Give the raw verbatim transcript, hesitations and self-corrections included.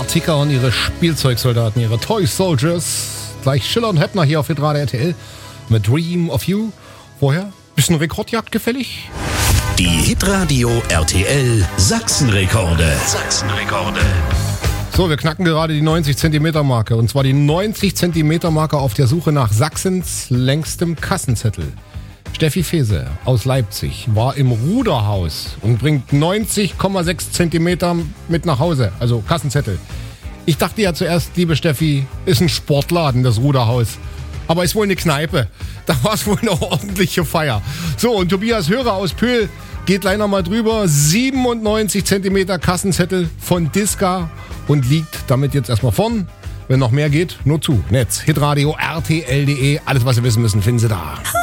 Artika und ihre Spielzeugsoldaten, ihre Toy Soldiers. Gleich Schiller und Heppner hier auf Hitradio R T L mit Dream of You. Vorher bisschen Rekordjagd gefällig. Die Hitradio R T L Sachsenrekorde. Sachsenrekorde. So, wir knacken gerade die neunzig Zentimeter Marke. Und zwar die neunzig Zentimeter Marke auf der Suche nach Sachsens längstem Kassenzettel. Steffi Fese aus Leipzig war im Ruderhaus und bringt neunzig Komma sechs Zentimeter mit nach Hause, also Kassenzettel. Ich dachte ja zuerst, liebe Steffi, ist ein Sportladen, das Ruderhaus. Aber ist wohl eine Kneipe. Da war es wohl eine ordentliche Feier. So, und Tobias Hörer aus Pöhl geht gleich nochmal drüber. siebenundneunzig Zentimeter Kassenzettel von Diska und liegt damit jetzt erstmal vorn. Wenn noch mehr geht, nur zu. Netz, hitradio, R T L punkt de. Alles, was Sie wissen müssen, finden Sie da.